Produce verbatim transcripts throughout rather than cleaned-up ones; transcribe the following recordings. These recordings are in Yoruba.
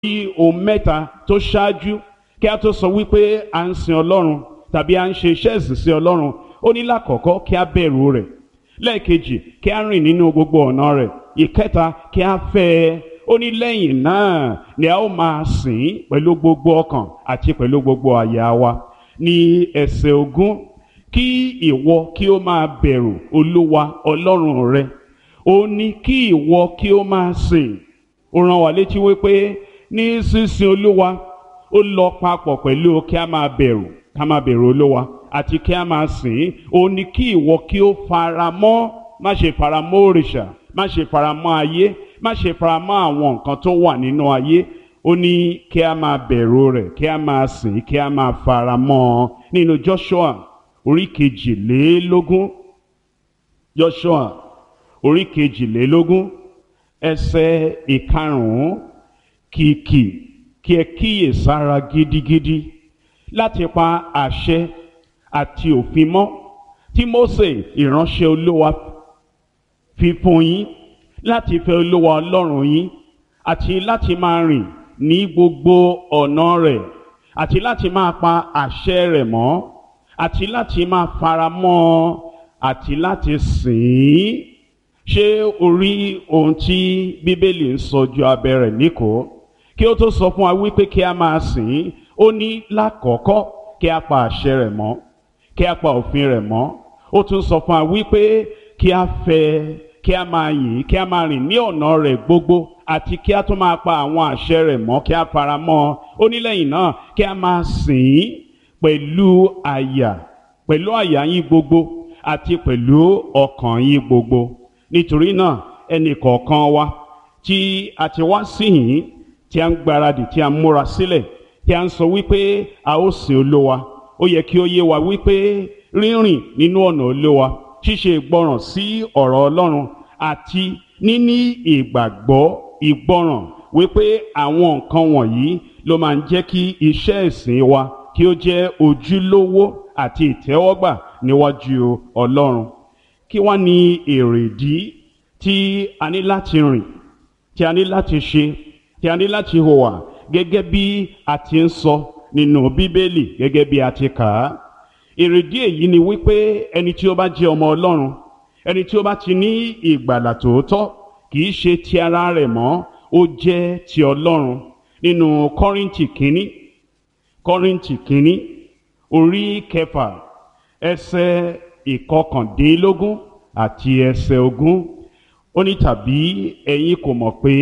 ohun mẹ́ta tó ṣáájú kí a tó sọ wípé à ń sin Ọlọ́run tàbí à ń ṣe iṣẹ́ ìsìn sí Ọlọ́run. Ó ní lákọ̀ọ́kọ́ kí a bẹ̀rù rẹ̀, lẹ́ẹ̀kejì kí a rìn nínú gbogbo ọ̀nà rẹ̀, ìkẹta kí a fẹ́ ẹ. Ó ní lẹ́yìn náà ni a ó máa sìn pẹ̀lú gbogbo ọkàn àti pẹ̀lú gbogbo àyà wa. Ní ẹsẹ̀ ogún, kí ìwọ kí ó máa bẹ̀rù Olúwa Ọlọ́run rẹ. Ó ní kí ìwọ kí ó máa sìn. Ó rán wa létí wípé ní sísìn Olúwa ó lọ papọ̀ pẹ̀lú kí a máa bẹ̀rù ká máa bẹ̀rù Olúwa àti kí a máa sìn. Ó ní kí ìwọ kí ó fara mọ́, má ṣe fara mọ́ òrìṣà, má ṣe fara mọ́ ayé, má ṣe fara mọ́ àwọn nǹkan tó wà nínú ayé. Ó ní kí a máa bẹ̀rù rẹ̀, kí a máa sìn, kí a máa fara mọ́ ọ. Nínú Joshua orí kejìlélógún, Joshua orí kejìlélógún ẹsẹ̀ ìkarùn-ún, kìkì kí ẹ kíyè sára gidigidi láti pa àṣẹ àti òfin mọ́ tí Mósè ìránṣẹ́ Olúwa fi fún yín, láti fẹ́ Olúwa Ọlọ́run yín àti láti máa rìn ní gbogbo ọ̀nà rẹ̀ àti láti máa pa àṣẹ rẹ̀ mọ́ àti láti máa fara mọ́ ọ àti láti sìn ín. Ṣé o rí ohun tí Bíbélì ń sọ ju abẹ́ rẹ̀ níkòó? Kí ó tó sọ fún wa wípé kí a máa sìn ín, ó ní lákọ̀ọ́kọ́ kí a pa àṣẹ rẹ̀ mọ́, kí a pa òfin rẹ̀ mọ́. Ó tún sọ fún wa wípé kí a fẹ́, kí a máa yìn, kí a máa rìn ní ọ̀nà rẹ̀ gbogbo àti kí a tún máa pa àwọn àṣẹ rẹ̀ mọ́, kí a fara mọ́ ọ. Ó ní lẹ́yìn náà kí a máa sìn ín pẹ̀lú àyà, pẹ̀lú àyà yín gbogbo àti pẹ̀lú ọkàn yín gbogbo. Nítorí náà ẹnì kọ̀ọ̀kan wa tí a ti wá síhìn, tí a ń gbáradì, tí a ń múra sílẹ̀, tí a ń sọ wípé a ó sìn Olúwa, ó yẹ kí ó yé wa wípé rírìn nínú ọ̀nà Olúwa, ṣíṣe ìgbọràn sí ọ̀rọ̀ Ọlọ́run àti níní ìgbàgbọ́ ìgbọràn wípé àwọn nǹkan wọ̀nyí ló máa ń jẹ́ kí iṣẹ́ ìsìn wa kí ó jẹ́ ojúlówó àti ìtẹ́wọ́gbà níwájú Ọlọ́run. Kí wá ní èrèdí tí a ní láti rìn, tí a ní láti ṣe, tí a ní láti hùwà gẹ́gẹ́ bí a ti ń sọ nínú Bíbélì, gẹ́gẹ́ bí a ti kà á? Èrèdí èyí ni wípé ẹni tí ó bá jẹ́ ọmọ Ọlọ́run, ẹni tí ó bá ti ní ìgbàlà tòótọ́, kì í ṣe ti ara rẹ̀ mọ́, ó jẹ́ ti Ọlọ́run. Nínú Kọ́ríńtì kínní, Kọ́ríńtì kínní orí kẹfà ẹsẹ̀ ìkọkàndínlógún àti ẹsẹ̀ ogún, ó ní tàbí ẹ̀yin kò mọ̀ pé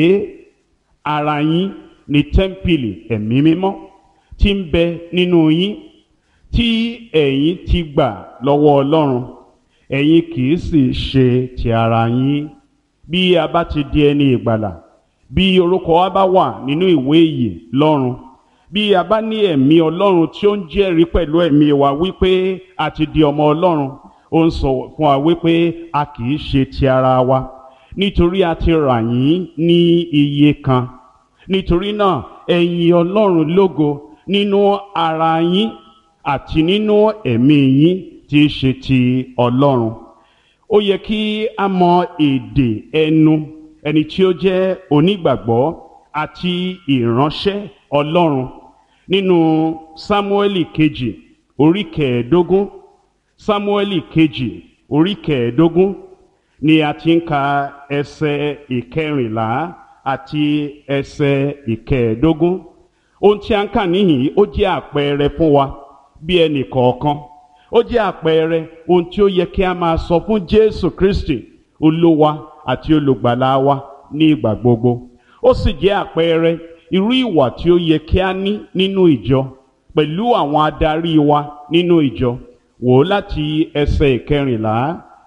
ara yín ni tẹ́ḿpìlì ẹ̀mí mímọ́ tí ń bẹ nínú yín, tí ẹ̀yin ti gbà lọ́wọ́ Ọlọ́run, ẹ̀yin kì í sì ṣe ti ara yín. Bí a bá ti di ẹni ìgbàlà, bí orúkọ wa bá wà nínú ìwé ìyè lọ́run, bí a bá ní ẹ̀mí Ọlọ́run tí ó ń jẹ́rìí pẹ̀lú ẹ̀mí wa wípé a ti di ọmọ Ọlọ́run, ó ń sọ fún wa wípé a kì í ṣe ti ara wa, nítorí a ti rà yín ní iye kan. Nítorí náà ẹ yìn Ọlọ́run lógo nínú ara yín àti nínú ẹ̀mí yín tí í ṣe ti Ọlọ́run. Ó yẹ kí a mọ èdè ẹnu ẹni tí ó jẹ́ onígbàgbọ́ àti ìránṣẹ́ Ọlọ́run. Nínú Sámúẹ́lì kejì orí kẹẹ̀ẹ́dógún, Sámúẹ́lì kejì orí kẹẹ̀ẹ́dógún ni a ti ń ka ẹsẹ̀ ìkẹrìnlá àti ẹsẹ̀ ìkẹẹ̀ẹ́dógún. Ohun tí a ń kà níhìn ó jẹ́ àpẹẹrẹ fún wa bí ẹnì kọ̀ọ̀kan. Ó jẹ́ àpẹẹrẹ ohun tí ó yẹ kí a máa sọ fún Jésù Kristi, Olúwa àti olùgbàlà wa ní ìgbà gbogbo. Ó sì jẹ́ àpẹẹrẹ irú ìwà tí ó yẹ kí a ní nínú ìjọ pẹ̀lú àwọn adarí wa nínú ìjọ. Wò ó láti ẹsẹ̀ ìkẹrìnlá.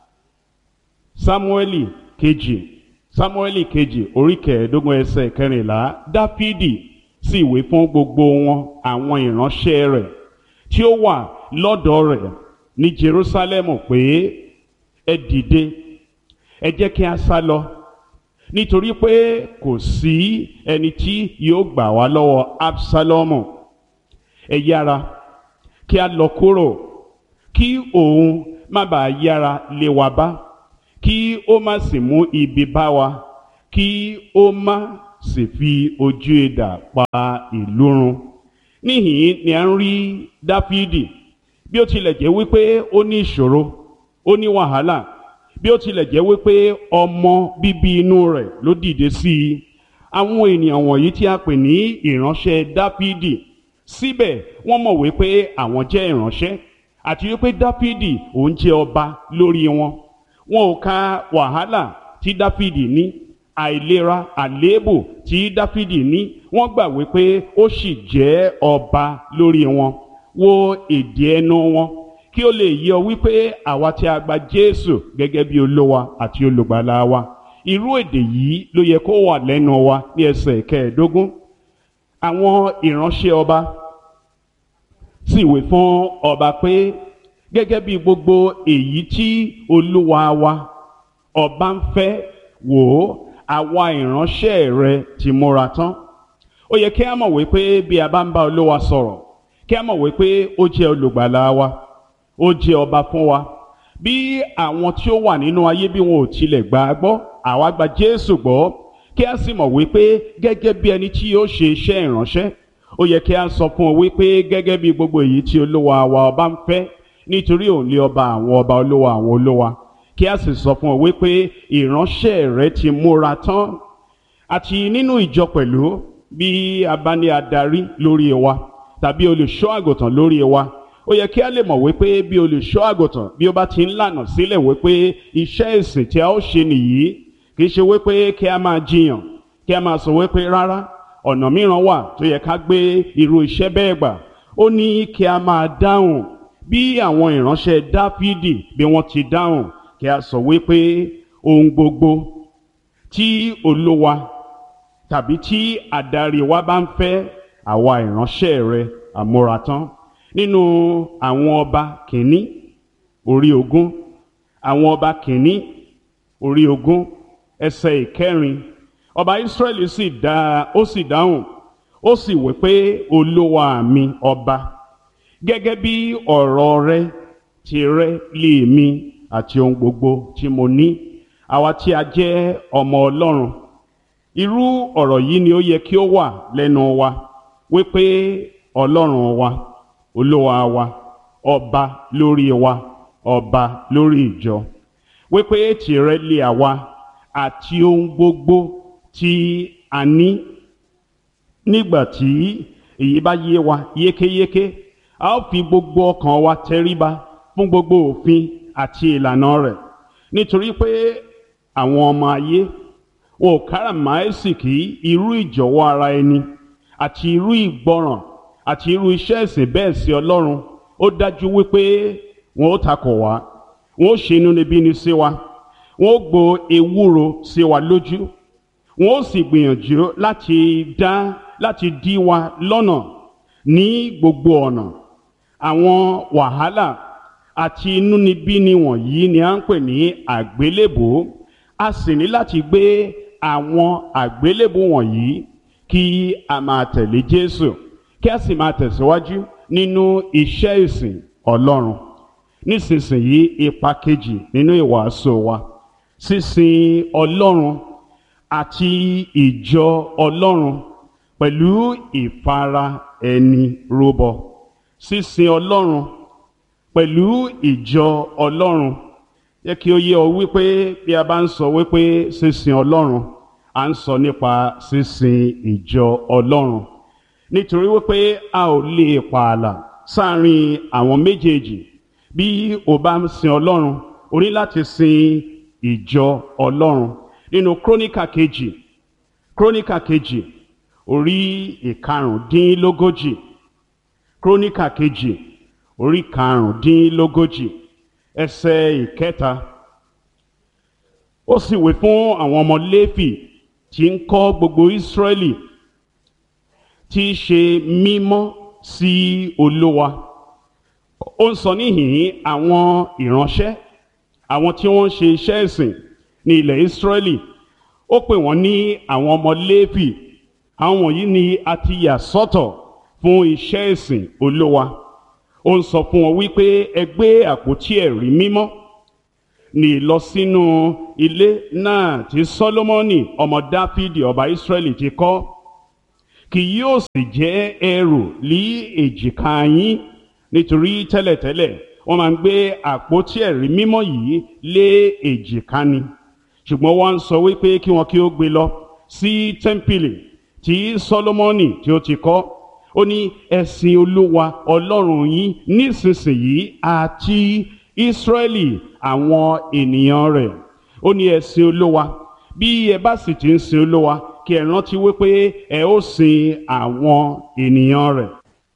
Sámúẹ́lì kejì, Sámúẹ́lì kejì orí kẹẹ̀ẹ́dógún ẹsẹ̀ ìkẹrìnlá. Dáfídì sì wí fún gbogbo wọn àwọn ìránṣẹ́ rẹ̀ tí ó wà lọ́dọ̀ rẹ̀ ní Jerúsálẹ́mù pé ẹ dìde, ẹ jẹ́ kí a sá lọ, nítorí pé kò sí ẹni tí yóò gbà wá lọ́wọ́ Absalomu. Ẹ yára kí a lọ kúrò, kí òun má bàa yára lé wa bá, kí ó má sì mú ibi bá wa, kí ó má sì fi ojú idà pa ìlú run. Níhìn ni a ń rí Dáfídì bí ó tilẹ̀ jẹ́ wípé ó ní ìṣòro, ó ní wàhálà, bí ó tilẹ̀ jẹ́ wípé ọmọ bíbí inú rẹ̀ ló dìde sí i. Àwọn ènìyàn wọ̀nyí tí a pè ní ìránṣẹ́ Dáfídì, síbẹ̀ wọ́n mọ̀ wípé àwọn jẹ́ ìránṣẹ́ àti wípé Dáfídì òun jẹ́ ọba lórí wọn. Wọn ò ka wàhálà tí Dáfídì ní, àìlera, àléébù tí Dáfídì ní, wọ́n gbà wípé ó sì jẹ́ ọba lórí wọn. Wo èdè ẹnu wọn kí ó lè yé ọ wípé àwa tí a gba Jésù gẹ́gẹ́ bí olúwa àti olùgbàlà wa, irú èdè yìí ló yẹ kó wà lẹ́nu wa ní ẹsẹ̀ kẹẹ̀ẹ́dógún. Àwọn ìránṣẹ́ ọba sì wí fún ọba pé gẹ́gẹ́ bí gbogbo èyí tí olúwa wa ọba ń fẹ́, wò ó, àwa ìránṣẹ́ rẹ ti múra tán. Ó yẹ kí a mọ̀ wípé bí a bá ń bá olúwa sọ̀rọ̀, kí a mọ̀ wípé ó jẹ́ olùgbàlà wa, ó jẹ́ ọba fún wa. Bí àwọn tí ó wà nínú ayé bí wọn ò tilẹ̀ gbà á gbọ́, àwa gba Jésù gbọ́, kí a sì mọ̀ wípé gẹ́gẹ́ bí ẹni tí yóò ṣe iṣẹ́ ìránṣẹ́, ó yẹ kí a sọ fún ọ wípé gẹ́gẹ́ bí gbogbo èyí tí olúwa wa ọba ń fẹ́, nítorí òun lé ọba àwọn ọba, olúwa àwọn olúwa, kí a sì sọ fún ọ wípé ìránṣẹ́ rẹ ti múra tán. Àti nínú ìjọ pẹ̀lú, bí a bá ní adarí lórí wa tàbí olùṣọ́ àgùntàn lórí wa, ó yẹ kí a lè mọ̀ wípé bí olùṣọ́ àgùntàn bí ó bá ti ń lànà sílẹ̀ wípé iṣẹ́ ìsìn tí a ó ṣe nìyí, kì í ṣe wípé kí a máa jiyàn, kí a máa sọ wípé rárá, ọ̀nà mìíràn wà tó yẹ ká gbé irú iṣẹ́ bẹ́ẹ̀ gbà. Ó ní kí a máa dáhùn bí àwọn ìránṣẹ́ Dáfídì bí wọ́n ti dáhùn, kí a sọ wípé ohun gbogbo tí olúwa tàbí tí adarí wa bá ń fẹ́, àwa ìránṣẹ́ rẹ àmúratán. Nínú àwọn ọba kìíní orí ogún, àwọn ọba kìíní orí ogún ẹsẹ̀ ìkẹrin, ọba Ísírẹ́lì sì dá ó sì dáhùn, ó sì wí pé olúwa mi ọba, gẹ́gẹ́ bí ọ̀rọ̀ rẹ ti rẹ́ lé mi àti ohun gbogbo tí mo ní, àwa tí a jẹ́ ọmọ Ọlọ́run. Irú ọ̀rọ̀ yìí ni ó yẹ kí ó wà lẹ́nu wa, wípé Ọlọ́run wa, olúwa wa, ọba lórí wa, ọba lórí ìjọ, wípé tìrẹ lé àwa àti ohun gbogbo tí a ní. Nígbà tí èyí bá yé wa yékéyéké, a ó fi gbogbo ọkàn wa tẹríba fún gbogbo òfin àti ìlànà rẹ̀, nítorí pé àwọn ọmọ ayé wọn ò káràmáìsìkí irú ìjọ̀wọ́ ara ẹni àti irú ìgbọràn àti irú iṣẹ́ ìsìn bẹ́ẹ̀ sí Ọlọ́run. Ó dájú wípé wọn ó takò wá, wọn ó ṣe inúnibíni sí wa, wọn ó gbo ewúro sí wa lójú, wọn ó sì gbìyànjú láti dá láti dí wa lọ́nà ní gbogbo ọ̀nà. Àwọn wàhálà àti inúnibíni wọ̀nyí ni a ń pè ní àgbélébùú. A sì ní láti gbé àwọn àgbélébùú wọ̀nyí kí a máa tẹ̀lé Jésù, kí a sì máa tẹ̀síwájú nínú iṣẹ́ ìsìn Ọlọ́run. Nísinsìnyí, ipa kejì nínú ìwàásù wa, sísìn Ọlọ́run àti ìjọ Ọlọ́run pẹ̀lú ìfara ẹni rúbọ. Sísìn Ọlọ́run pẹ̀lú ìjọ Ọlọ́run. Yẹ kí ó yé ọ wípé bí a bá ń sọ wípé sísìn Ọlọ́run, à ń sọ nípa sísìn ìjọ Ọlọ́run, nítorí wípé a ò lè pààlà sáàrin àwọn méjèèjì. Bí o bá ń sin Ọlọ́run, o ní láti sin ìjọ Ọlọ́run. Nínú Króníkà kejì, Króníkà kejì orí ìkarùndínlógójì, Króníkà kejì orí karùndínlógójì ẹsẹ̀ ìkẹta, ó sì wí fún àwọn ọmọ Léfì tí ń kọ́ gbogbo Ísírẹ́lì tí í ṣe mímọ́ sí Olúwa. Ó ń sọ níhìn àwọn ìránṣẹ́, àwọn tí wọ́n ń ṣe iṣẹ́ ìsìn ní ilẹ̀ Ísírẹ́lì. Ó pè wọ́n ní àwọn ọmọ Léfì. Àwọn wọ̀nyí ni a ti yà sọ́tọ̀ fún iṣẹ́ ìsìn Olúwa. Ó ń sọ fún wọn wípé ẹ gbé àpótí ẹ̀rí mímọ́ ní lọ sínú ilé náà tí Sólómọ́nì ọmọ Dáfídì ọba Ísírẹ́lì ti kọ́ kì yóò sì jẹ́ ẹrù lí èjìká yín, nítorí tẹ́lẹ̀tẹ́lẹ̀ wọ́n máa ń gbé àpótí ẹ̀rí mímọ́ yìí lé èjìká ni, ṣùgbọ́n wọ́n ń sọ wípé kí wọ́n kí ó gbé lọ sí tẹ́ḿpìlì tí Sólómọ́nì tí ó ti kọ́. Ó ní ẹ sìn Olúwa Ọlọ́run yín nísinsìnyí àti Ísírẹ́lì àwọn ènìyàn rẹ̀. Ó ní ẹ sìn Olúwa, bí ẹ bá sì ti ń sìn Olúwa kí ẹ rántí wípé ẹ ó sìn àwọn ènìyàn rẹ̀.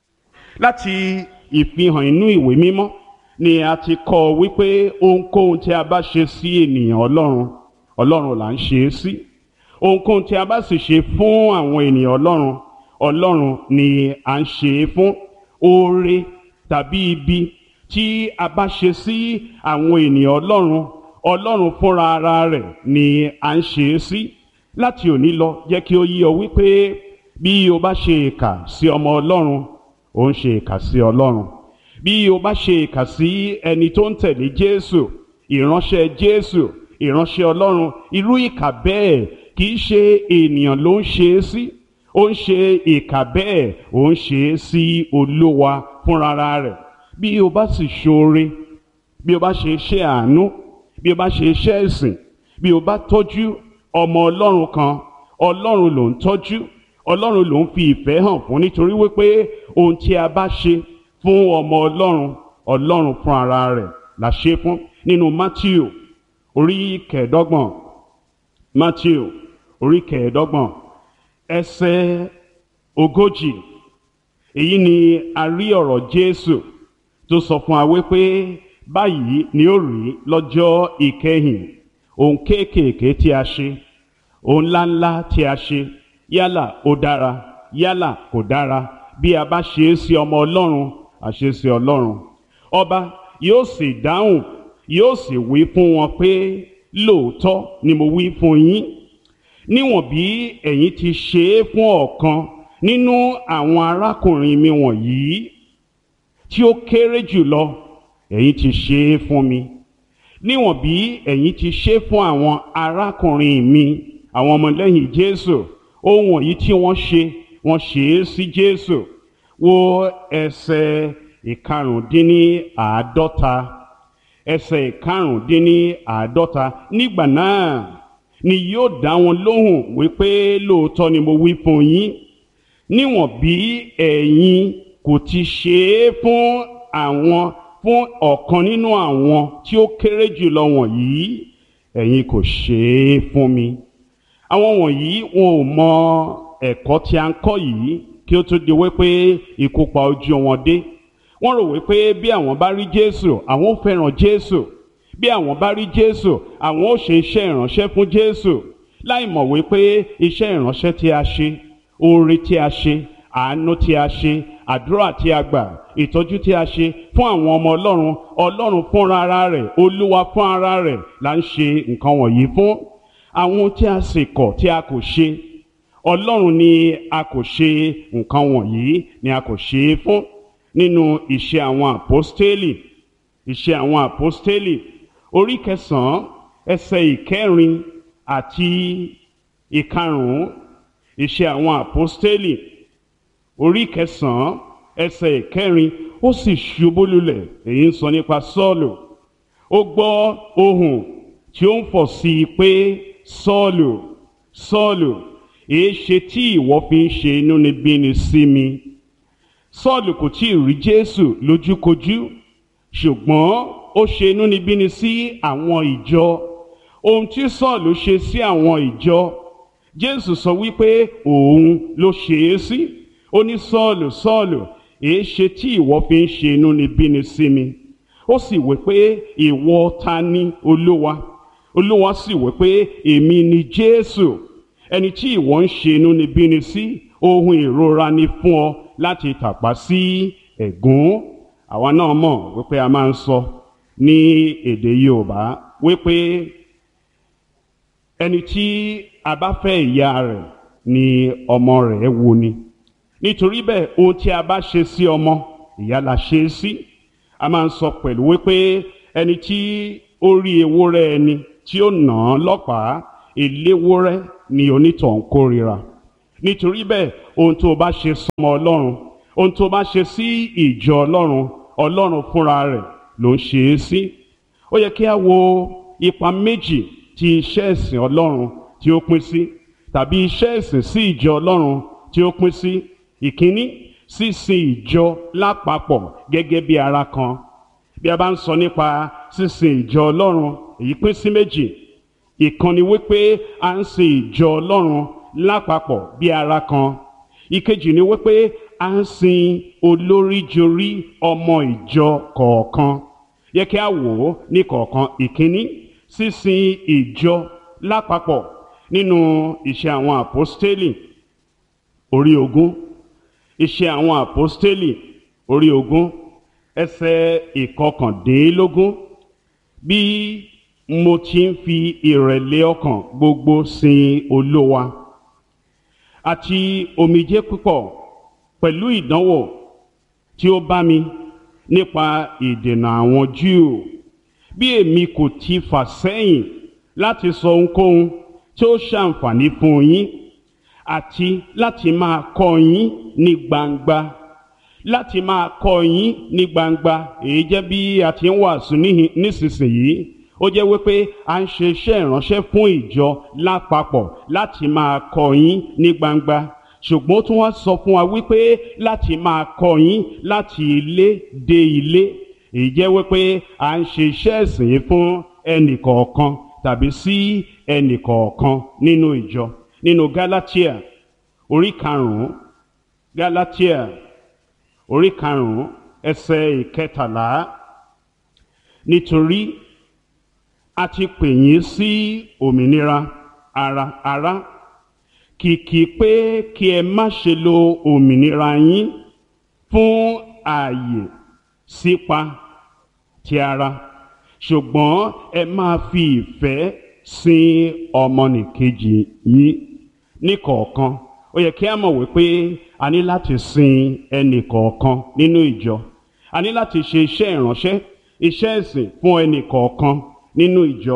Láti ìfihàn inú ìwé mímọ́ ni a ti kọ́ wípé ohunkóhun tí a bá ṣe sí ènìyàn Ọlọ́run, Ọlọ́run là ń ṣe é sí. Ohunkóhun tí a bá sì ṣe fún àwọn ènìyàn Ọlọ́run, Ọlọ́run ni à ń ṣe é fún. Oore tàbí ibi tí a bá ṣe sí àwọn ènìyàn Ọlọ́run, Ọlọ́run fúnra ara rẹ̀ ni à ń ṣe é sí. Láti òní lọ jẹ́ kí ó yé ọ wípé bí o bá ṣe ìkà sí ọmọ Ọlọ́run, ó ń ṣe ìkà sí Ọlọ́run. Bí o bá ṣe ìkà sí ẹni tó ń tẹ̀lé Jésù, ìránṣẹ́ Jésù, ìránṣẹ́ Ọlọ́run, irú ìkà bẹ́ẹ̀ kì í ṣe ènìyàn ló ń ṣe é sí. Ó ń ṣe ìkà bẹ́ẹ̀, ó ń ṣe é sí Olúwa fúnra rẹ̀. Bí o bá sì ṣoore, bí o bá ṣe iṣẹ́ àánú, bí o bá ṣe iṣẹ́ ìsìn, bí o bá tọ́jú ọmọ Ọlọ́run kan, Ọlọ́run ló ń tọ́jú, Ọlọ́run ló ń fi ìfẹ́ hàn fún, nítorí wípé ohun tí a bá ṣe fún ọmọ Ọlọ́run, Ọlọ́run fún ara rẹ̀ la ṣe fún. Nínú Mátíù orí kẹẹ̀ẹ́dọ́gbọ̀n, Mátíù orí kẹẹ̀ẹ́dọ́gbọ̀n ẹsẹ̀ ogójì, èyí ni a rí ọ̀rọ̀ Jésù tó sọ fún wa wípé báyìí ni ó rí lọ́jọ́ ìkẹyìn. Ohun kéékèèké tí a ṣe, ohun ńláńlá tí a ṣe, yálà ó dára yálà kò dára, bí a bá ṣe é sí ọmọ Ọlọ́run, a ṣe é sí Ọlọ́run. Ọba yóò sì dáhùn, yóò sì wí fún wọn pé lóòótọ́ ni mo wí fún yín, níwọ̀n bí ẹ̀yin ti ṣe é fún ọ̀kan nínú àwọn arákùnrin mi wọ̀nyí tí ó kéré jùlọ, ẹ̀yin ti ṣe é fún mi. Níwọ̀n bí ẹ̀yin ti ṣe fún àwọn arákùnrin mi, àwọn ọmọlẹ́yìn Jésù, ohun wọ̀nyí tí wọ́n ṣe, wọ́n ṣe é sí Jésù. Wo ẹsẹ̀ ìkarùndínláàádọ́ta, ẹsẹ̀ ìkarùndínláàádọ́ta. Nígbà náà ni yóò dá wọn lóhùn wípé lóòótọ́ ni mo wí fún yín, níwọ̀n bí ẹ̀yin kò ti ṣe é fún àwọn fún ọ̀kan nínú àwọn tí ó kéré jùlọ wọ̀nyí, ẹ̀yin kò ṣe é fún mi. Àwọn wọ̀nyí wọn ò mọ ẹ̀kọ́ tí a ń kọ́ yìí kí ó tó di wípé ikú pa ojú wọn dé. Wọ́n rò wípé bí àwọn bá rí Jésù, àwọn ó fẹ́ràn Jésù. Bí àwọn bá rí Jésù, àwọn ó ṣe iṣẹ́ ìránṣẹ́ fún Jésù, láì mọ̀ wípé iṣẹ́ ìránṣẹ́ tí a ṣe, oore tí a ṣe, àánú tí a ṣe, àdúrà tí a gbà, ìtọ́jú tí a ṣe fún àwọn ọmọ Ọlọ́run, Ọlọ́run fúnra ara rẹ̀, Olúwa fún ara rẹ̀ là ń ṣe nǹkan wọ̀nyí fún. Àwọn tí a sì kọ̀ tí a kò ṣe, Ọlọ́run ni a kò ṣe nǹkan wọ̀nyí ni a kò ṣe é fún. Nínú Iṣẹ́ àwọn Àpọ́stélì, Iṣẹ́ àwọn Àpọ́stélì orí kẹsàn-án ẹsẹ̀ ìkẹrin àti ìkarùn-ún. Iṣẹ́ àwọn Àpọ́stélì orí kẹsàn-án ẹsẹ̀ ìkẹrin. Ó sì ṣubú lulẹ̀, èyí ń sọ nípa Sọ́ọ̀lù. Ó gbọ́ ohùn tí ó ń fọ̀ sí i pé Sọ́ọ̀lù, Sọ́ọ̀lù, èéṣe tí ìwọ fi ń ṣe inúnibíni sí mi? Sọ́ọ̀lù kò tí ì rí Jésù lójúkojú, ṣùgbọ́n ó ṣe inúnibíni sí àwọn ìjọ. Ohun tí Sọ́ọ̀lù ṣe sí àwọn ìjọ, Jésù sọ wípé òun ló ṣe é sí. Ó ní Sọ́ọ̀lù, Sọ́ọ̀lù, èéṣe tí ìwọ fi ń ṣe inúnibíni sí mi? Ó sì wí pé ìwọ ta ni, Olúwa? Olúwa sì wí pé èmi ni Jésù, ẹni tí ìwọ ń ṣe inúnibíni sí. Ohun ìrora ni fún ọ láti tàpá sí ẹ̀gún. Àwa náà mọ̀ wípé a máa ń sọ ní èdè Yorùbá wípé ẹni tí a bá fẹ́ ìyá rẹ̀ ni ọmọ rẹ̀ wò ni. Nítorí bẹ́ẹ̀ ohun tí a bá ṣe sí ọmọ, ìyá la ṣe é sí. A máa ń sọ pẹ̀lú wípé ẹni tí orí ewúrẹ́ ẹni tí ó nà án lọ́pàá, eléwúrẹ́ ni onítọ̀hún kórìíra. Nítorí bẹ́ẹ̀, ohun tó o bá ṣe sọmọ Ọlọ́run, ohun tó o bá ṣe sí ìjọ Ọlọ́run, Ọlọ́run fúnra rẹ̀ ló ń ṣe é sí. Ó yẹ kí a wo ipa méjì tí iṣẹ́ ìsìn Ọlọ́run tí ó pín sí, tàbí iṣẹ́ ìsìn sí ìjọ Ọlọ́run tí ó pín sí. Ìkíní, sísìn ìjọ lápapọ̀ gẹ́gẹ́ bí ara kan. Bí a bá ń sọ nípa sísìn ìjọ Ọlọ́run, èyí pín sí méjì. Ìkan ni wípé à ń sin ìjọ Ọlọ́run lápapọ̀ bí ara kan. Ìkejì ni wípé à ń sin olóríjorí ọmọ ìjọ kọ̀ọ̀kan. Yẹ kí a wò ó ní kọ̀ọ̀kan. Ìkíní, sísìn ìjọ lápapọ̀ nínú Iṣẹ́ àwọn Àpọ́stélì orí ogún. Iṣẹ́ àwọn Àpọ́stélì orí ogún ẹsẹ̀ ìkọkàndínlógún. Bí mo ti ń fi ìrẹ̀lẹ̀ ọkàn gbogbo sin Olúwa àti omijé púpọ̀ pẹ̀lú ìdánwò tí ó bá mi nípa ìdènà àwọn Júù, bí èmi kò ti fà sẹ́yìn láti sọ ohunkóhun tí ó ṣàǹfààní fún yín, àti láti máa kọ́ yín ní gbangba láti máa kọ́ yín ní gbangba. Èyí jẹ́ bí a ti ń wàásù nísinsìnyí. Ó jẹ́ wípé a ń ṣe iṣẹ́ ìránṣẹ́ fún ìjọ lápapọ̀ láti máa kọ́ yín ní gbangba. Ṣùgbọ́n ó tún wá sọ fún wa wípé láti máa kọ́ yín láti ilé dé ilé. Èyí jẹ́ wípé a ń ṣe iṣẹ́ ìsìn fún ẹnì kọ̀ọ̀kan tàbí sí ẹnì kọ̀ọ̀kan nínú ìjọ. Nínú Gálátíà orí karùn-ún, Gálátíà orí karùn-ún ẹsẹ̀ ìkẹtàlá. Nítorí a ti pè yín sí òmìnira ara ara, kìkì pé kí ẹ má ṣe lo òmìnira yín fún ààyè sípa ti ara, ṣùgbọ́n ẹ máa fi ìfẹ́ sin ọmọnìkejì yín níkọ̀ọ̀kan. Ó yẹ kí a mọ̀ wípé a ní láti sin ẹnì kọ̀ọ̀kan nínú ìjọ. A ní láti ṣe iṣẹ́ ìránṣẹ́, iṣẹ́ ìsìn fún ẹnì kọ̀ọ̀kan nínú ìjọ.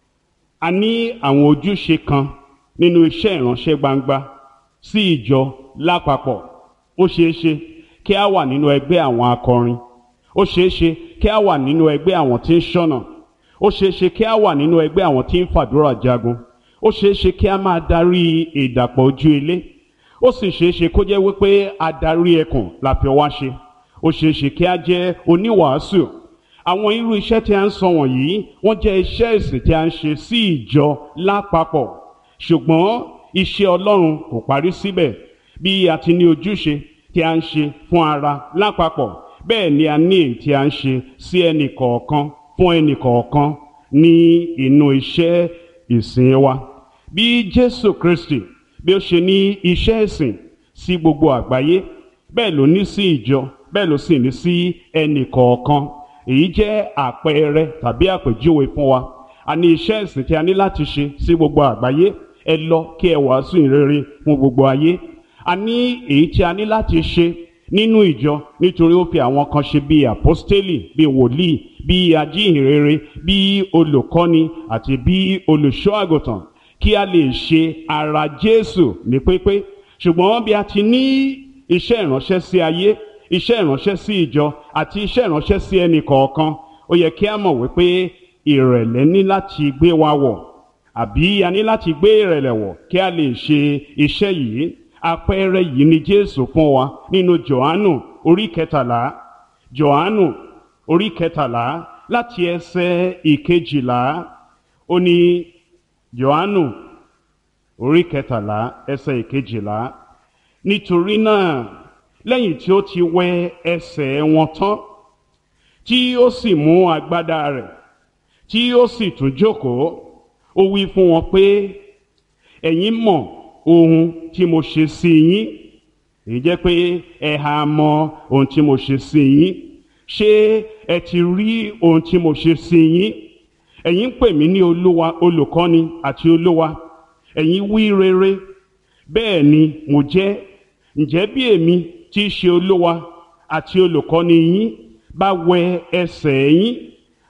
A ní àwọn ojúṣe kan nínú iṣẹ́ ìránṣẹ́ gbangba sí ìjọ lápapọ̀. Ó ṣeé ṣe kí a wà nínú ẹgbẹ́ àwọn akọrin. Ó ṣeé ṣe kí a wà nínú ẹgbẹ́ àwọn tí ń ṣọ́nà. Ó ṣeé ṣe kí a wà nínú ẹgbẹ́ àwọn tí ń fàdúrà jagun. Ó ṣeé ṣe kí a máa darí ìdàpọ̀ ojú ilé. Ó sì ṣeé ṣe kó jẹ́ wípé adarí ẹkùn la fi wá ṣe. Ó ṣeé ṣe kí a jẹ́ oníwàásù. Àwọn irú iṣẹ́ tí a ń sọ wọ̀nyí, wọ́n jẹ́ iṣẹ́ ìsìn tí a ń ṣe sí ìjọ lápapọ̀. Ṣùgbọ́n iṣẹ́ Ọlọ́run kò parí síbẹ̀. Bí a ti ní ojúṣe tí a ń ṣe fún ara lápapọ̀, bẹ́ẹ̀ ni a ní èyí tí a ń ṣe sí ẹnì kọ̀ọ̀kan fún ẹnì kọ̀ọ̀kan ní inú iṣẹ́ ìsìn wa. Bí Jésù Kristi bí ó ṣe ní iṣẹ́ ìsìn sí gbogbo àgbáyé, bẹ́ẹ̀ ló ní sí ìjọ, bẹ́ẹ̀ ló sì ní sí ẹnì kọ̀ọ̀kan. Èyí jẹ́ àpẹẹrẹ tàbí àpèjúwe fún wa. A ní iṣẹ́ ìsìn tí a ní láti ṣe sí gbogbo àgbáyé. Ẹ lọ kí ẹ wàásù ìrere fún gbogbo ayé. A ní èyí tí a ní láti ṣe nínú ìjọ, nítorí ó fi àwọn kan ṣe bí àpọ́stélì, bí wòlíì, bí ajíhìnrere, bí olùkọ́ni àti bí olùṣọ́ àgùntàn, kí a lè ṣe ara Jésù ní pípé. Ṣùgbọ́n bí a ti ní iṣẹ́ ìránṣẹ́ sí ayé, iṣẹ́ ìránṣẹ́ sí ìjọ àti iṣẹ́ ìránṣẹ́ sí ẹnì kọ̀ọ̀kan, ó yẹ kí a mọ̀ wípé ìrẹ̀lẹ̀ ní láti gbé wa wọ̀, àbí a ní láti gbé ìrẹ̀lẹ̀ wọ̀ kí a lè ṣe iṣẹ́ yìí. Àpẹẹrẹ yìí ni Jésù fún wa nínú Jòhánù orí kẹtàlá. Jòhánù orí kẹtàlá láti ẹsẹ̀ ìkejìlá. Ó ní Jòhánù orí kẹtàlá ẹsẹ̀ ìkejìlá. Nítorí náà, lẹ́yìn tí ó ti wẹ ẹsẹ̀ wọn tán, tí ó sì mú agbádá rẹ̀, tí ó sì tún jókòó, ó wí fún wọn pé, ẹ̀yin mọ̀ ohun tí mo ṣe sí yín. Èyí jẹ́ pé ẹ ha mọ̀ ohun tí mo ṣe sí yín. Ṣé ẹ ti rí ohun tí mo ṣe sí yín? Ẹ̀yin ń pè mí ní Olúwa, olùkọ́ni àti Olúwa. Ẹ̀yin wí rere, bẹ́ẹ̀ ni mo jẹ́. Ǹjẹ́ bí èmi tí í ṣe Olúwa àti olùkọ́ni yín bá wẹ ẹsẹ̀ yín,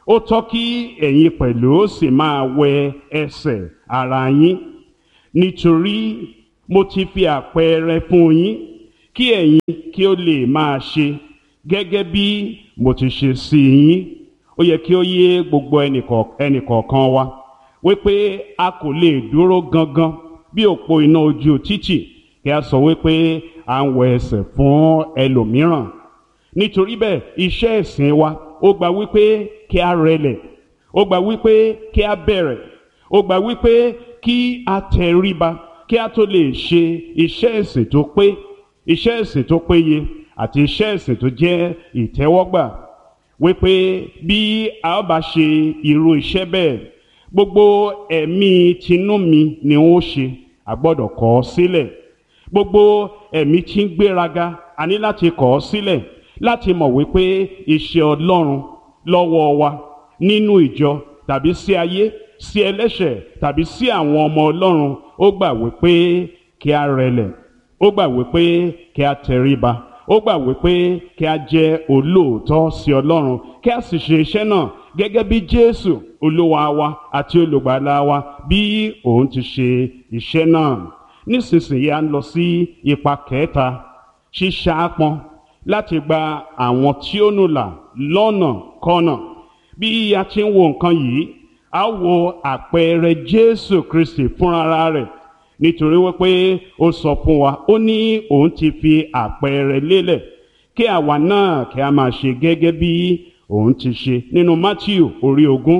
ó tọ́ kí ẹ̀yin pẹ̀lú sì máa wẹ ẹsẹ̀ ara yín, nítorí mo ti fi àpẹẹrẹ fún yín kí ẹ̀yin kí ó lè máa ṣe gẹ́gẹ́ bí mo ti ṣe sí yín. Ó yẹ kí ó yé gbogbo ẹnìkọ̀ọ̀kan wa wípé a kò lè dúró gangan bí òpó iná ojú títì kí a sọ wípé à ń wẹ ẹsẹ̀ fún ẹlòmíràn. Nítorí bẹ́ẹ̀ iṣẹ́ ìsìn wa ó gba wípé kí a rẹlẹ̀, ó gba wípé kí a bẹ̀rẹ̀, ó gba wípé kí a tẹríba kí a tó lè ṣe iṣẹ́ ìsìn tó pé, iṣẹ́ ìsìn tó péye àti iṣẹ́ ìsìn tó jẹ́ ìtẹ́wọ́gbà. Wípé bí a ó bá ṣe irú iṣẹ́ bẹ́ẹ̀, gbogbo ẹ̀mí tinú mi ni ó ṣe, a gbọ́dọ̀ kọ̀ ọ́ sílẹ̀. Gbogbo ẹ̀mí tí ń gbéraga, a ní láti kọ̀ ọ́ sílẹ̀, láti mọ̀ wípé iṣẹ́ Ọlọ́run lọ́wọ́ wa nínú ìjọ tàbí sí ayé, sí ẹlẹ́ṣẹ̀ tàbí sí àwọn ọmọ Ọlọ́run, ó gbà wípé kí a rẹlẹ̀, ó gbà wípé kí a tẹríba, ó gbà wípé kí a jẹ́ olóòótọ́ sí Ọlọ́run, kí a sì ṣe iṣẹ́ náà gẹ́gẹ́ bí Jésù Olúwa wa àti olùgbàlà wa bí òun ti ṣe iṣẹ́ náà. Nísinsìnyí a ń lọ sí ipa kẹta, ṣíṣàápọn láti gba àwọn tí ó nù là lọ́nà kọ́nà. Bí a ti ń wo nǹkan yìí, a wo àpẹẹrẹ Jésù Kristi fúnra rẹ̀, nítorí wípé ó sọ fún wa, ó ní òun ti fi àpẹẹrẹ lélẹ̀ kí àwa náà kí a máa ṣe gẹ́gẹ́ bí òun ti ṣe. Nínú Mátíù orí ogún,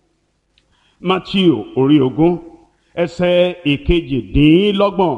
Mátíù orí ogún ẹsẹ̀ ìkejìdínlọ́gbọ̀n,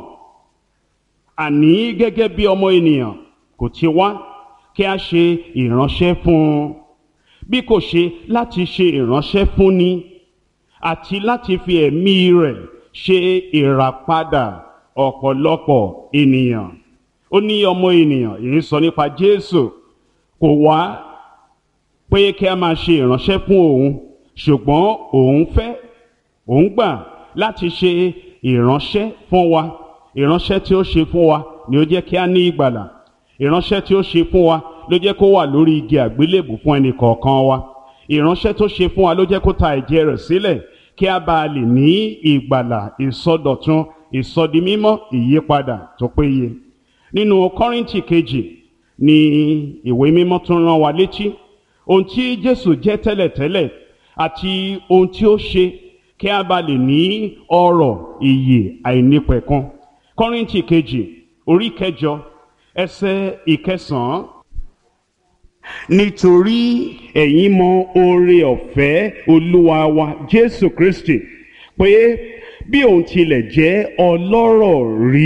àní gẹ́gẹ́ bí ọmọ ènìyàn kò ti wá kí a ṣe ìránṣẹ́ fún un, bí kò ṣe láti ṣe ìránṣẹ́ fún ni àti láti fi ẹ̀mí rẹ̀ ṣe ìràpadà ọ̀pọ̀lọpọ̀ ènìyàn. Ó ní ọmọ ènìyàn, èyí sọ nípa Jésù, kò wá pé kí a máa ṣe ìránṣẹ́ fún òun, ṣùgbọ́n òun fẹ́, òun gbà láti ṣe ìránṣẹ́ fún wa. Ìránṣẹ́ tí ó ṣe fún wa ni ó jẹ́ kí a ní ìgbàlà. Ìránṣẹ́ tí ó ṣe fún wa ló jẹ́ kó wà lórí igi àgbélébù fún ẹnì kọ̀ọ̀kan wa. Ìránṣẹ́ tó ṣe fún wa ló jẹ́ kó ta ẹ̀jẹ̀ rẹ̀ sílẹ̀ kí a bá lè ní ìgbàlà, ìsọdọ̀tun, ìsọdimímọ́, ìyípadà tó péye. Nínú Kọ́ríńtì kejì ni ìwé mímọ́ tún rán wa létí ohun tí Jésù jẹ́ tẹ́lẹ̀tẹ́lẹ̀ àti ohun tí ó ṣe kí a bá lè ní ọrọ̀ ìyè àìnípẹ̀kun. Kọ́ríńtì kejì orí kẹjọ ẹsẹ̀ ìkẹsàn-án, nítorí ẹ̀yin mọ oore ọ̀fẹ́ Olúwa wa Jésù Kristi, pé bí òun tilẹ̀ jẹ́ ọlọ́rọ̀ rí,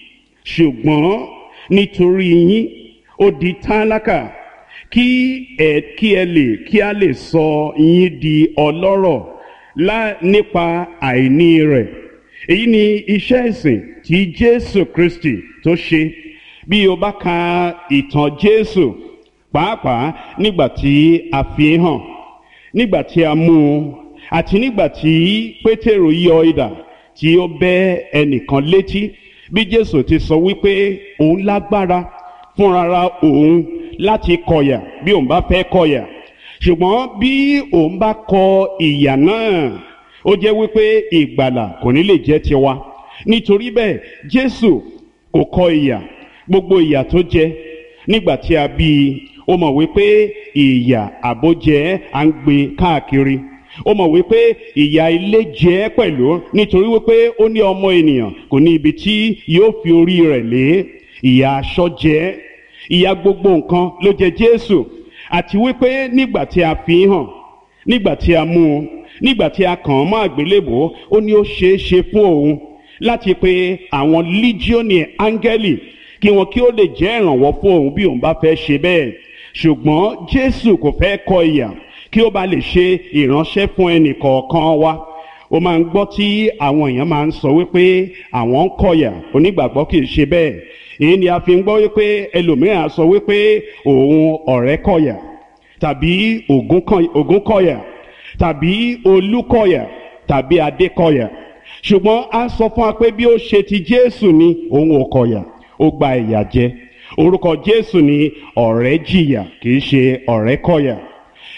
ṣùgbọ́n nítorí yín ó di tálákà kí ẹ kí ẹ lè kí a lè sọ yín di ọlọ́rọ̀ lá nípa àìní rẹ̀. Èyí ni iṣẹ́ ìsìn tí Jésù Kristi tó ṣe. Bí o bá ka ìtàn Jésù, pàápàá nígbà tí a fi hàn, nígbà tí a mú un, àti nígbà tí Pétérù yọ idà tí ó bẹ́ ẹnìkan létí, bí Jésù ti sọ wípé òun lágbára fúnra òun láti kọ̀yà bí òun bá fẹ́ kọ̀yà, ṣùgbọ́n bí òun bá kọ ìyà náà, ó jẹ́ wípé ìgbàlà kò ní lè jẹ́ tiwa. Nítorí bẹ́ẹ̀ Jésù kò kọ ìyà, gbogbo ìyà tó jẹ nígbà tí a bí i, ó mọ̀ wípé ìyà àbójẹ́ à ń gbé káàkiri. Ó mọ̀ wípé ìyà ilé jẹ́ pẹ̀lú, nítorí wípé ó ní ọmọ ènìyàn kò ní ibi tí yóò fi orí rẹ̀ lé. Ìyà aṣọ jẹ́, ìyà gbogbo nǹkan ló jẹ Jésù. Àti wípé nígbà tí a fi hàn, nígbà tí a mú un, nígbà tí a kàn án mọ́ àgbélébùú, ó ní ó ṣeé ṣe fún òun láti pe àwọn lígíọ́nì áńgẹ́lì kí wọn kí ó lè jẹ́ ìrànwọ́ fún òun bí òun bá fẹ́ ṣe bẹ́ẹ̀. Ṣùgbọ́n Jésù kò fẹ́ kọ ìyà kí ó bá lè ṣe ìránṣẹ́ fún ẹnì kọ̀ọ̀kan wa. Ó máa ń gbọ́ tí àwọn èèyàn máa ń sọ wípé àwọn ń kọ̀yà, onígbàgbọ́ kì í ṣe bẹ́ẹ̀. Èyí ni a fi ń gbọ́ wípé ẹlòmíràn sọ wípé òun ọ̀rẹ́ kọ̀yà, tàbí Ògún kọ̀yà, tàbí Olú kọ̀yà, tàbí Adé kọ̀yà. Ṣùgbọ́n a sọ fún wa pé bí ó ṣe ti Jésù ni òun ò kọ̀yà, ó gba ìyà jẹ. Orúkọ Jésù ni ọ̀rẹ́ jìyà, kì í ṣe ọ̀rẹ́ kọ̀yà.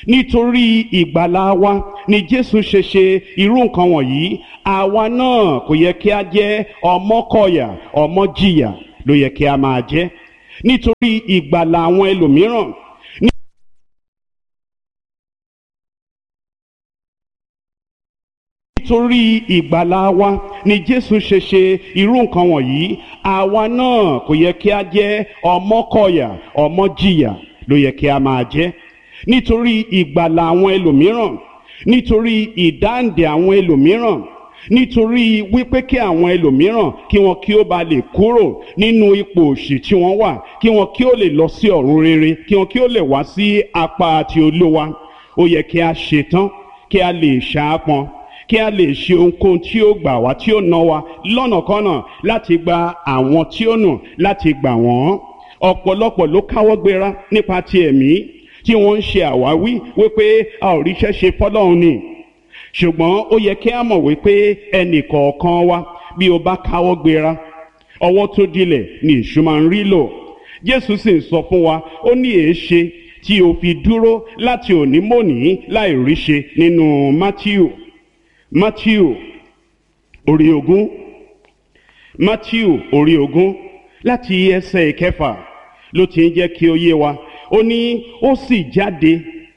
nítorí ìgbàlà wa ni Jésù ṣe ṣe irú nǹkan wọ̀nyí. Àwa náà kò yẹ kí a jẹ́ ọmọkọ̀yà ọmọjìyà ló yẹ kí a máa jẹ́ nítorí ìgbàlà àwọn ẹlòmíràn. Nítorí ìgbàlà wa ni Jésù ṣe ṣe irú nǹkan wọ̀nyí. Àwa náà kò yẹ kí a jẹ́ ọmọkọ̀yà ọmọjìyà ló yẹ kí a máa jẹ́ nítorí ìgbàlà àwọn ẹlòmíràn, nítorí ìdáǹdè àwọn ẹlòmíràn, nítorí wípé kí àwọn ẹlòmíràn kí wọn kí ó ba lè kúrò nínú ipò òṣì tí wọ́n wà, kí wọn kí ó lè lọ sí ọ̀run rere, kí wọn kí ó lè wá sí apá ti Olúwa. Ó yẹ kí a ṣetán, kí a lè ṣaápọn, kí a lè ṣe ohunkóhun tí ó gbà wá, tí ó ná wa lọ́nàkọ́nà láti gba àwọn tí ó nù, láti gbà wọ́n. Ọ̀pọ̀lọpọ̀ ló káwọ́ gbéra nípa ti ẹ̀mí tí wọ́n ń ṣe àwáwí wípé a ò ríṣẹ́ ṣe fọ́lọ́run ni. Ṣùgbọ́n ó yẹ kí a mọ̀ wípé ẹnì kọ̀ọ̀kan wa bí o bá káwọ́ gbéra, ọwọ́ tó dilẹ̀ ni èṣù máa ń rí lò. Jésù sì ń sọ fún wa, ó ní èéṣe tí o fi dúró láti òní mòní láì ríṣe nínú Mátíù. Mátíù orí ogún, Mátíù orí ogún láti ẹsẹ̀ ìkẹfà ló ti ń jẹ́ kí ó yé wa. Ó ní ó sì jáde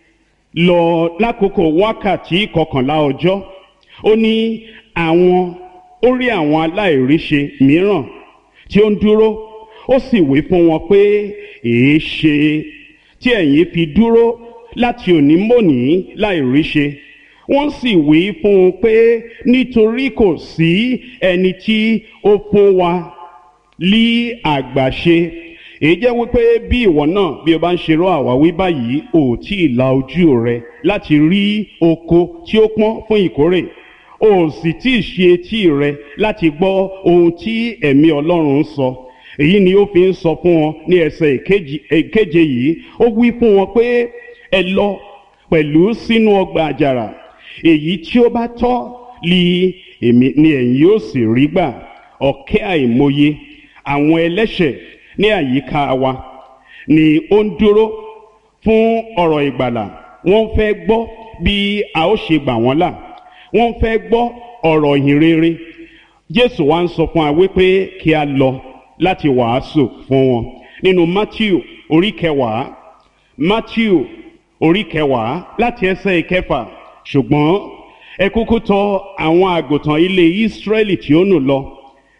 lọ lákòókò wákàtí kọkànlá ọjọ́. Ó ní àwọn ó rí àwọn aláìríṣe mìíràn tí ó ń dúró. Ó sì wí fún wọn pé èéṣe tí ẹ̀yin fi dúró láti òní mòní láìríṣe. Wọ́n sì wí fún un pé nítorí kò sí ẹni tí ó fún wa lí àgbàṣe. Èyí jẹ́ wípé bí ìwọ náà bí o bá ń ṣerú àwáwí báyìí, ò tí ì la ojú rẹ láti rí oko tí ó pọ́n fún ìkórè, ò sì tí ì ṣe etí rẹ láti gbọ́ ohun tí ẹ̀mí Ọlọ́run ń sọ. Èyí ni ó fi ń sọ fún wọn ní ẹsẹ̀ ìkeje yìí. Ó wí fún wọn pé ẹ lọ pẹ̀lú sínú ọgbà àjàrà, èyí tí ó bá tọ́ li èmi ni ẹ̀yin yóò sì rí gbà. Ọ̀kẹ́ àìmọye àwọn ẹlẹ́ṣẹ̀ ní àyíká wa ni ó ń dúró fún ọ̀rọ̀ ìgbàlà. Wọ́n fẹ́ gbọ́ bí a ó ṣe gbà wọ́n là, wọ́n fẹ́ gbọ́ ọ̀rọ̀ ìhìn rere. Jésù wá ń sọ fún wa wípé kí a lọ láti wàásù fún wọn nínú Mátíù orí kẹwàá, Mátíù orí kẹwàá láti ẹsẹ̀ ìkẹfà. Ṣùgbọ́n ẹ kúkú tọ̀ àwọn àgùntàn ilé Ísírẹ́lì tí ó nù lọ.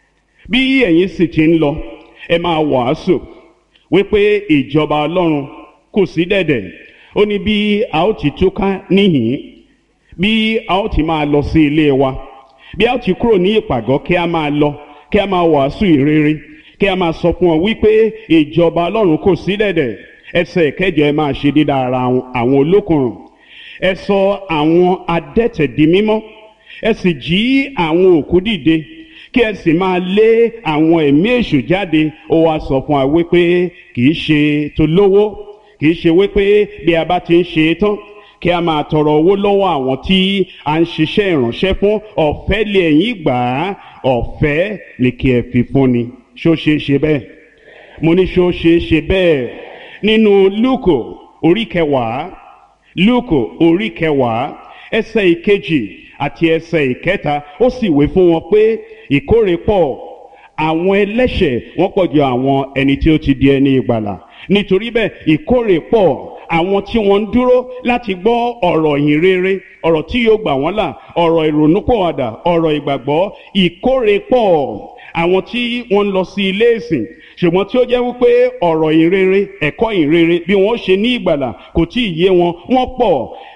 Bí ẹ̀yin sì ti ń lọ, ẹ máa wàásù wípé ìjọba Ọlọ́run kù sí dẹ̀dẹ̀. Ó ní bí a ó ti túká níhìn, bí a ó ti máa lọ sí ilé wa, bí a ó ti kúrò ní ìpàgọ́, kí a máa lọ, kí a máa wàásù ìrere, kí a máa sọ fún ọ wípé ìjọba Ọlọ́run kù sí dẹ̀dẹ̀. Ẹsẹ̀ ìkẹjọ, ẹ máa ṣe dídá ara àwọn olókùnrùn, ẹ sọ àwọn adẹ́tẹ̀ di mímọ́, ẹ sì jí àwọn òkú dìde, kí ẹ sì máa lé àwọn ẹ̀mí èṣù jáde. Ó wá sọ fún wa wípé kì í ṣe tó lówó, kì í ṣe wípé bí a bá ti ń ṣe tán kí a máa tọrọ owó lọ́wọ́ àwọn tí a ń ṣiṣẹ́ ìránṣẹ́ fún. Ọ̀fẹ́ lé ẹ̀yin gbà á, ọ̀fẹ́ ni kí ẹ fi fún ni. Ṣó ṣe é ṣe bẹ́ẹ̀? Mo ní ṣó ṣe é ṣe bẹ́ẹ̀? Nínú Lúùkù orí kẹwàá, Lúùkù orí kẹwàá ẹsẹ̀ ìkejì àti ẹsẹ̀ ìkẹta, ó sì wí fún wọn pé ìkórè pọ̀, àwọn ẹlẹ́ṣẹ̀ wọ́n pọ̀ ju àwọn ẹni tí ó ti di ẹni ìgbàlà. Nítorí bẹ́ẹ̀ ìkórè pọ̀, àwọn tí wọ́n ń dúró láti gbọ́ ọ̀rọ̀ ìhìn rere, ọ̀rọ̀ tí yóò gbà wọ́n là, ọ̀rọ̀ ìrònúpìwàdà, ọ̀rọ̀ ìgbàgbọ́. Ìkórè pọ̀, àwọn tí wọ́n ń lọ sí ilé ìsìn ṣùgbọ́n tí ó jẹ́ wípé ọ̀rọ̀ ìhìn rere, ẹ̀kọ́ ìhìn rere bí wọ́n ṣe ní ìgbàlà kò tí ì yé wọn, wọ́n pọ̀.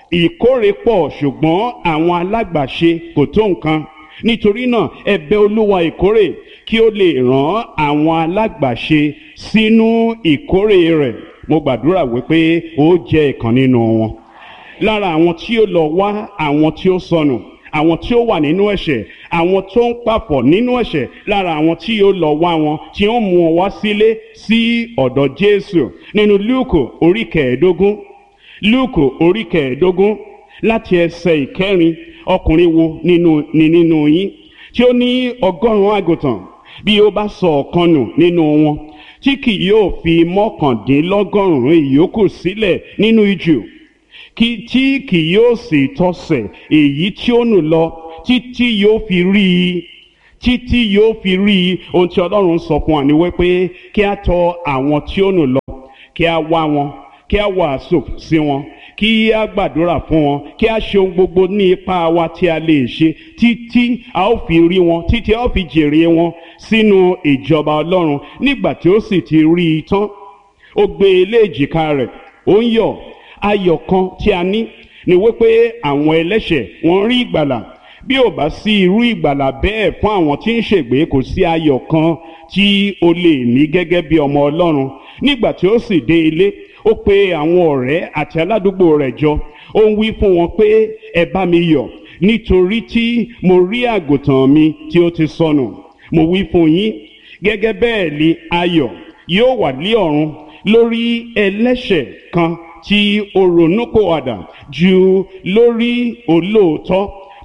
Ìkórè pọ̀ ṣùgbọ́n àwọn alágbàṣe kò tó nǹkan. Nítorí náà ẹ bẹ̀ Olúwa ìkórè kí ó lè rán àwọn alágbàṣe sínú ìkórè rẹ̀. Mo gbàdúrà wípé ó jẹ́ ìkan nínú wọn. Lára àwọn tí ó lọ wá àwọn tí ó sọnù, àwọn tí ó wà nínú ẹ̀ṣẹ̀, àwọn tó ń pàpọ̀ nínú ẹ̀ṣẹ̀, lára àwọn tí yóò lọ wá wọn, tí ó mú wọn wá sílé sí ọ̀dọ̀ Jésù. Nínú Lúùkù orí kẹẹ̀ẹ́dógún, Lúùkù orí kẹẹ̀ẹ́dógún láti ẹsẹ̀ ìkẹrin, ọkùnrin wo nínú ni nínú yín tí ó ní ọgọ́rùn-ún àgùntàn, bí ó bá sọ ọ̀kan nù nínú wọn, tí kì yóò fi mọ́kàndínlọ́gọ́rùn-ún ìyókù sílẹ̀ nínú ijù, kí tí kì yóò sì tọsẹ̀ èyí tí ó nù lọ títí yóò fi rí i títí yóò fi rí i. Ohun tí Ọlọ́run sọ fún wa ni wípé kí a tọ̀ àwọn tí ó nù lọ, kí a wá wọn, kí a wàásù sí wọn, kí a gbàdúrà fún wọn, kí a ṣe ohun gbogbo ní ipá wa tí a lè ṣe títí a ó fi rí wọn, títí a ó fi jèrè wọn sínú ìjọba Ọlọ́run. Nígbà tí ó sì ti rí i tán, ó gbé e lé èjìká rẹ̀, ó ń yọ̀. Ayọ̀ kan tí a ní ni wípé àwọn ẹlẹ́ṣẹ̀ wọ́n rí ìgbàlà. Bí ò bá sí irú ìgbàlà bẹ́ẹ̀ fún àwọn tí ń ṣègbé, kò sí ayọ̀ kan tí o lè ní gẹ́gẹ́ bí ọmọ Ọlọ́run. Nígbà tí ó sì dé ilé, ó pe àwọn ọ̀rẹ́ àti aládùúgbò rẹ̀ jọ. Ó ń wí fún wọn pé ẹ bá mi yọ̀ nítorí tí mo rí àgùntàn mi tí ó ti sọnù. Mo wí fún yín, gẹ́gẹ́ bẹ́ẹ̀ ni ayọ̀ yóò wà ní ọ̀run lórí ẹlẹ́ṣẹ̀ kan tí ó ronúpìwàdà ju lórí olóòótọ́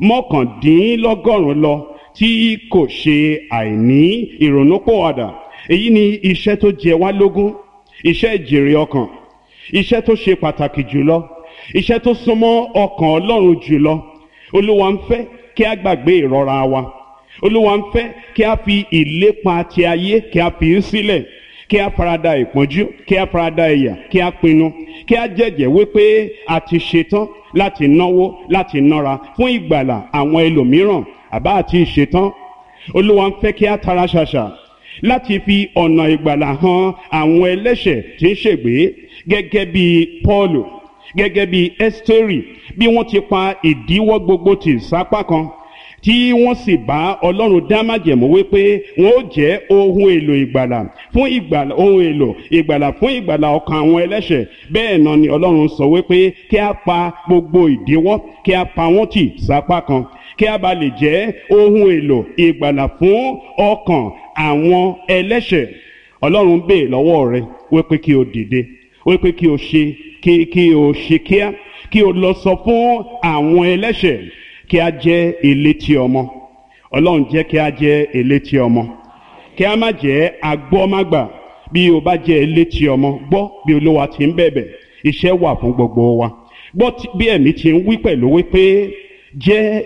mọ́kàndínlọ́gọ́rùn-ún lọ tí kò ṣe àìní ìrònúpìwàdà. Èyí ni iṣẹ́ tó jẹ wá lógún, iṣẹ́ ìjèrè ọkàn, iṣẹ́ tó ṣe pàtàkì jùlọ, iṣẹ́ tó súnmọ́ ọkàn Ọlọ́run jùlọ. Olúwa ń fẹ́ kí a gbàgbé ìrora wa. Olúwa ń fẹ́ kí a fi ìlépa ti ayé kí a fi í sílẹ̀, kí a farada ìpọ́njú, kí a farada ìyà, kí a pinnu, kí a jẹ́jẹ́ wípé a ti ṣetán láti náwó, láti nára fún ìgbàlà àwọn ẹlòmíràn, àbá àti ìṣetán. Olúwa ń fẹ́ kí a tara ṣàṣà láti fi ọ̀nà ìgbàlà hàn àwọn ẹlẹ́ṣẹ̀ tí ń ṣègbé, gẹ́gẹ́ bí Pọ́ọ̀lù, gẹ́gẹ́ bí Ẹ́sítérì, bí wọ́n ti pa ìdíwọ́ gbogbo tì sápá kan, tí wọ́n sì bá Ọlọ́run dá májẹ̀mú wípé wọ́n ó jẹ́ ohun èlò ìgbàlà fún ìgbàlà ohun èlò ìgbàlà fún ìgbàlà ọkàn àwọn ẹlẹ́ṣẹ̀. Bẹ́ẹ̀ náà ni Ọlọ́run sọ wípé kí a pa gbogbo ìdíwọ́, kí a pa wọ́n tì sápá kan, kí a bá lè jẹ́ ohun èlò ìgbàlà fún ọkàn àwọn ẹlẹ́ṣẹ̀. Ọlọ́run bèè lọ́wọ́ rẹ wípé kí o dìde, wípé kí o ṣe kí kí o ṣe kíá, kí o lọ sọ fún àwọn ẹlẹ́ṣẹ̀ kí a jẹ́ elétí ọmọ. Ọlọ́run jẹ́ kí a jẹ́ elétí ọmọ, kí a má jẹ́ agbọ́mágbà. Bí o bá jẹ́ elétí ọmọ, gbọ́ bí Olúwa ti ń bẹ̀bẹ̀. Iṣẹ́ wà fún gbogbo wa. Gbọ́ bí ẹ̀mí ti ń wí pẹ̀lú wípé jẹ́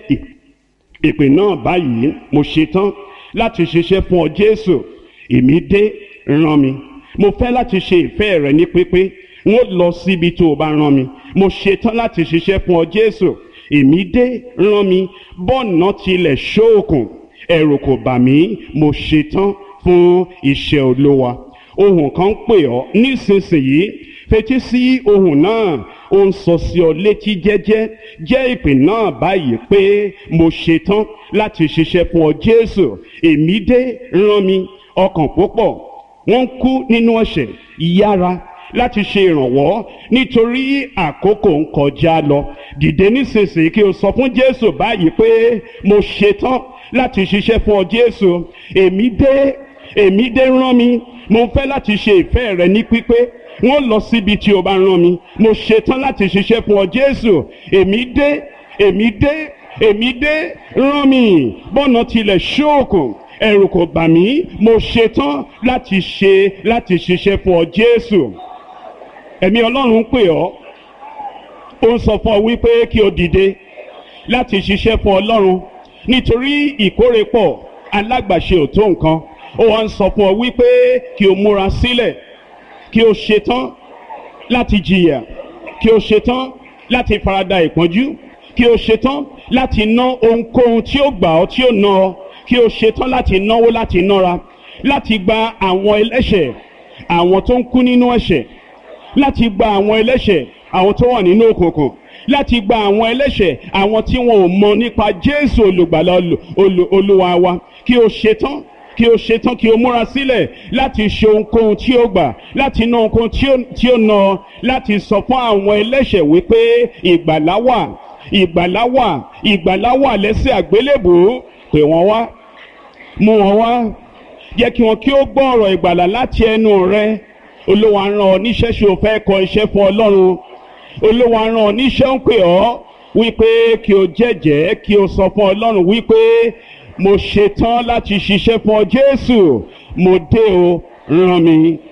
ìpè náà báyìí, mo ṣetán láti ṣiṣẹ́ fún ọ Jésù, èmi dé, rán mi. Mo fẹ́ láti ṣe ìfẹ́ rẹ ní pípé, n ó lọ síbi tó o bá rán mi. Mo ṣetán láti ṣiṣẹ́ fún ọ Jésù, èmi dé, rán mi. Bọ́ọ̀nà tilẹ̀ ṣóòkùn, ẹ̀rù kò bà mí, mo ṣetán fún iṣẹ́ Olúwa. Ohùn kan ń pè ọ́ nísinsìnyí, fetí sí ohùn náà. Ó ń sọ sí ọ létí jẹ́jẹ́, jẹ́ ìpè náà báyìí pé mo ṣetán láti ṣiṣẹ́ fún ọ Jésù, èmi dé, rán mi. Ọkàn púpọ̀ wọ́n ń kú nínú ẹ̀ṣẹ̀, yára láti ṣe ìrànwọ́ nítorí àkókò ń kọjá lọ. Dìde nísinsìnyí kí o sọ fún Jésù báyìí pé mo ṣetán láti ṣiṣẹ́ fún ọ Jésù, èmi dé, èmi dé, rán mi. Mo fẹ́ láti ṣe ìfẹ́ rẹ ní pípé, wọ́n lọ síbi tí o bá rán mi. Mo ṣetán láti ṣiṣẹ́ fún ọ Jésù, èmi dé, èmi dé, èmi dé, rán mi. Bọ́ọ̀nà tilẹ̀ ṣóòkùn, ẹ̀rù kò bà mí, mo ṣetán láti ṣe láti ṣiṣẹ́ fún ọ Jésù. Ẹ̀mí Ọlọ́run ń pè ọ́, ó ń sọ fún ọ wípé kí o dìde láti ṣiṣẹ́ fún Ọlọ́run, nítorí ìkórè pọ̀, alágbàṣe ò tó nǹkan. Ó wá ń sọ fún ọ wípé kí o múra sílẹ̀, kí o ṣetán láti jìyà, kí o ṣetán láti farada ìpọ́njú, kí o ṣetán láti ná ohunkóhun tí ó gbà ọ́ tí ó ná ọ, kí o ṣetán láti náwó, láti nára, láti gba àwọn ẹlẹ́ṣẹ̀, àwọn tó ń kú nínú ẹ̀ṣẹ̀, láti gba àwọn ẹlẹ́ṣẹ̀, àwọn tó wà nínú òkùnkùn, láti gba àwọn ẹlẹ́ṣẹ̀, àwọn tí wọn ò mọ nípa Jésù olùgbàlà Olúwa wa. Kí o ṣetán, kí o ṣetán, kí o múra sílẹ̀ láti ṣe ohunkóhun tí ó gbà, láti ná ohunkóhun tí ó ná, láti sọ fún àwọn ẹlẹ́ṣẹ̀ wípé ìgbàlà wà, ìgbàlà wà, ìgbàlà wà lẹ́sẹ̀ àgbélébùú. Pè wọ́n wá, mú wọn wá, jẹ́ kí wọn kí ó gbọ́ ọ̀rọ̀ ìgbàlà láti ẹnu rẹ. Olúwa rán ọ níṣẹ́, ṣé o fẹ́ kọ iṣẹ́ fún Ọlọ́run? Olúwa rán ọ níṣẹ́, ń pè ọ́ wípé kí o jẹ́jẹ́, kí o sọ fún Ọlọ́run wípé mo ṣetán láti ṣiṣẹ́ fún ọ Jésù, mo dé o, rán mi.